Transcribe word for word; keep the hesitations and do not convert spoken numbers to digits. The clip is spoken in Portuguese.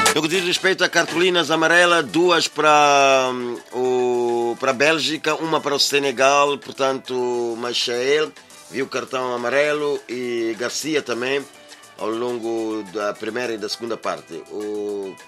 No que diz respeito a cartolinas amarelas, duas para hum, o para a Bélgica, uma para o Senegal, portanto, Machael viu cartão amarelo e Garcia também ao longo da primeira e da segunda parte. O